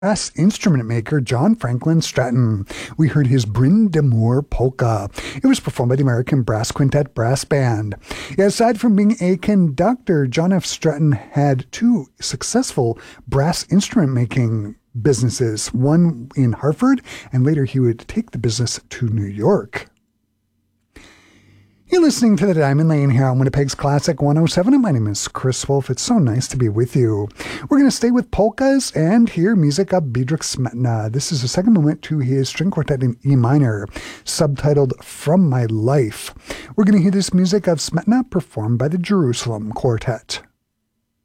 brass instrument maker John Franklin Stratton. We heard his Bryn de Moor polka. It was performed by the American Brass Quintet Brass Band. Aside from being a conductor, John F. Stratton had two successful brass instrument making businesses, one in Hartford, and later he would take the business to New York. You're listening to The Diamond Lane here on Winnipeg's Classic 107, and my name is Chris Wolf. It's so nice to be with you. We're going to stay with polkas and hear music of Bedřich Smetana. This is the second movement to his string quartet in E minor, subtitled From My Life. We're going to hear this music of Smetana performed by the Jerusalem Quartet.